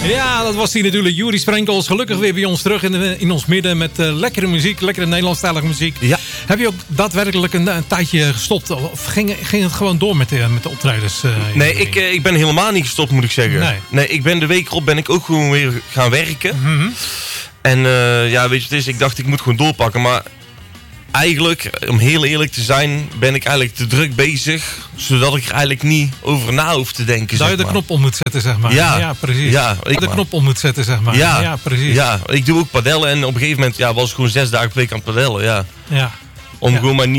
Ja, dat was hij natuurlijk. Juri Sprenkels, gelukkig weer bij ons terug in ons midden met lekkere muziek, lekkere Nederlandstalige muziek. Ja. Heb je ook daadwerkelijk een tijdje gestopt? Of ging het gewoon door met de optredens? Nee, ik ben helemaal niet gestopt, moet ik zeggen. Nee, ik ben de week erop ben ik ook gewoon weer gaan werken. Mm-hmm. En weet je wat het is? Ik dacht, ik moet gewoon doorpakken. Maar eigenlijk, om heel eerlijk te zijn, ben ik eigenlijk te druk bezig. Zodat ik er eigenlijk niet over na hoef te denken. Dat je de knop om moet zetten, zeg maar. Ja, precies. Ja, de knop om moet zetten, zeg maar. Ja, precies. Ja, ik doe ook padellen en op een gegeven moment was ik gewoon 6 dagen per week aan het padellen. Ja. Ja. Om gewoon maar niet